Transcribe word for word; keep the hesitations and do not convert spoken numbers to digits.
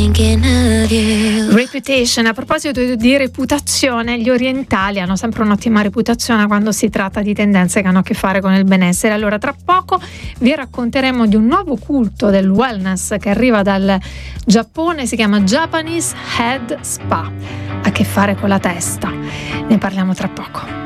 thinking of you. Reputation. A proposito di reputazione, gli orientali hanno sempre un'ottima reputazione quando si tratta di tendenze che hanno a che fare con il benessere. Allora, tra poco vi racconteremo di un nuovo culto del wellness che arriva dal Giappone, si chiama Japanese Head Spa, a che fare con la testa. Ne parliamo tra poco.